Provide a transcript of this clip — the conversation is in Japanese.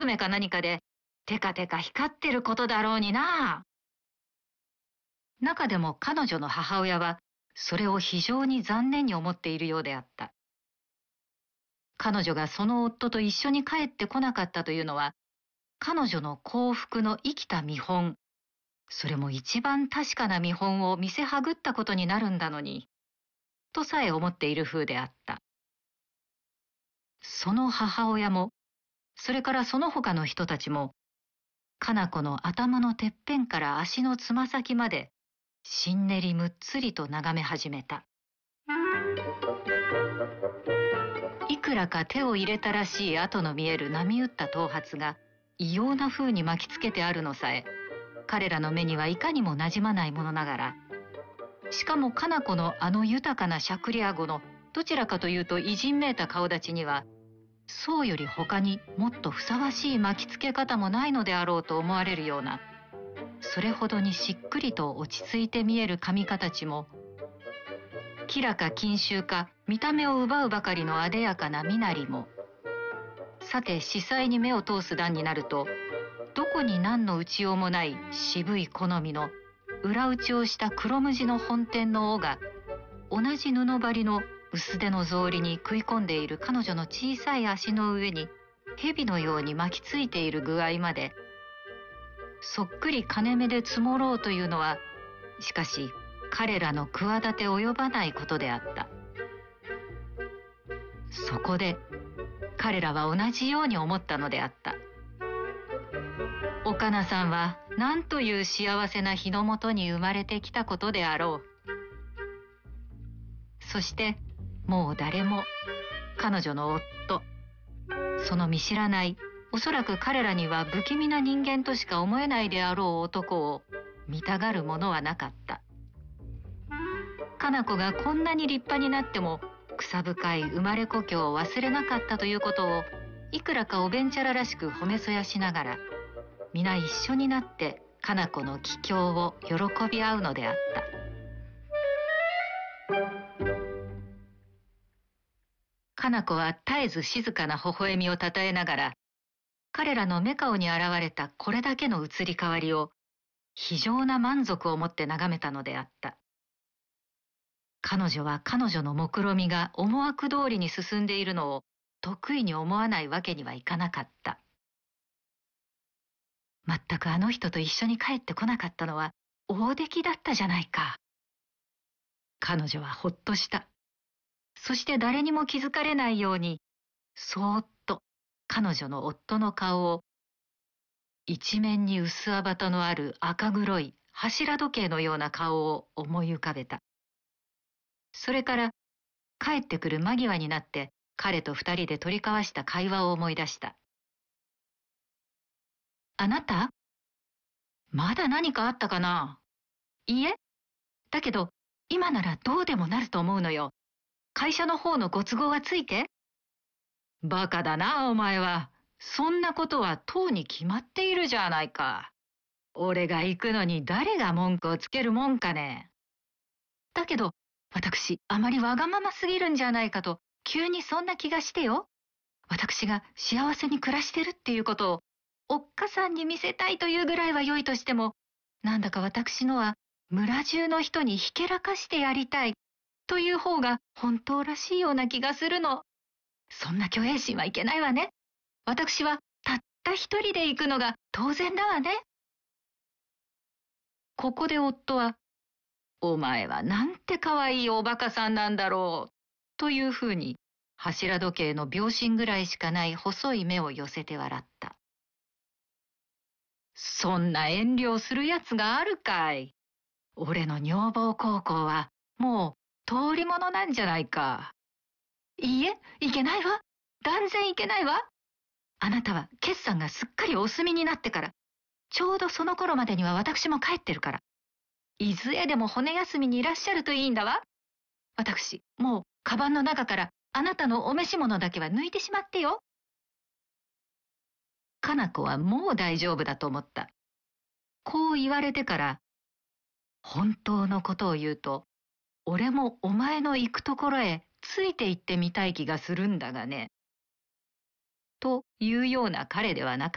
娘か何かで、テカテカ光ってることだろうにな。中でも彼女の母親は、それを非常に残念に思っているようであった。彼女がその夫と一緒に帰ってこなかったというのは、彼女の幸福の生きた見本、それも一番確かな見本を見せはぐったことになるんだのに、とさえ思っている風であった。その母親も、それからその他の人たちも、かな子の頭のてっぺんから足のつま先まで、しんねりむっつりと眺め始めた。いくらか手を入れたらしい跡の見える波打った頭髪が異様な風に巻きつけてあるのさえ、彼らの目にはいかにもなじまないものながら、しかもかな子のあの豊かなしゃくりあごのどちらかというと偉人めいた顔立ちには、そうより他にもっとふさわしい巻きつけ方もないのであろうと思われるような、それほどにしっくりと落ち着いて見える髪形も、キラか金秋か見た目を奪うばかりのあでやかな身なりも、さて司祭に目を通す段になると、どこに何の打ちようもない渋い好みの裏打ちをした黒無地の本店の尾が、同じ布張りの薄手の草履に食い込んでいる彼女の小さい足の上に蛇のように巻きついている具合まで、そっくり金目で積もろうというのは、しかし彼らの企て及ばないことであった。そこで彼らは同じように思ったのであった。おかなさんは何という幸せな日のもとに生まれてきたことであろう。そしてもう誰も彼女の夫、その見知らない、おそらく彼らには不気味な人間としか思えないであろう男を見たがるものはなかった。かな子がこんなに立派になっても草深い生まれ故郷を忘れなかったということを、いくらかおべんちゃららしく褒めそやしながら、皆一緒になってかな子の帰郷を喜び合うのであった。かな子は絶えず静かな微笑みをたたえながら、彼らの目顔に現れたこれだけの移り変わりを非常な満足を持って眺めたのであった。彼女は彼女の目論みが思惑通りに進んでいるのを得意に思わないわけにはいかなかった。まったくあの人と一緒に帰ってこなかったのは大出来だったじゃないか。彼女はほっとした。そして誰にも気づかれないように、そーっと彼女の夫の顔を、一面に薄あばたのある赤黒い柱時計のような顔を思い浮かべた。それから帰ってくる間際になって彼と二人で取り交わした会話を思い出した。あなた？まだ何かあったかな？いいえ。だけど今ならどうでもなると思うのよ。会社の方のご都合はついて。バカだなお前は。そんなことはとうに決まっているじゃないか。俺が行くのに誰が文句をつけるもんかね。だけど私あまりわがまますぎるんじゃないかと急にそんな気がしてよ。私が幸せに暮らしてるっていうことをおっかさんに見せたいというぐらいは良いとしても、なんだか私のは村中の人にひけらかしてやりたいという方が本当らしいような気がするの。そんな虚栄心はいけないわね。私はたった一人で行くのが当然だわね。ここで夫は、お前はなんてかわいいおバカさんなんだろう、というふうに柱時計の秒針ぐらいしかない細い目を寄せて笑った。そんな遠慮するやつがあるかい。俺の女房孝行はもう通り物なんじゃないか。いいえ、いけないわ。断然いけないわ。あなたは決算がすっかりお済みになってから、ちょうどその頃までには私も帰ってるから、いずれでも骨休みにいらっしゃるといいんだわ。私、もうカバンの中からあなたのお召し物だけは抜いてしまってよ。かな子はもう大丈夫だと思った。こう言われてから、本当のことを言うと、俺もお前の行くところへついて行ってみたい気がするんだがね。というような彼ではなかった。